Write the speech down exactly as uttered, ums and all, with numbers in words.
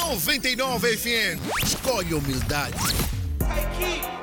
noventa e nove F M. Escolhe humildade. Hey, Keith.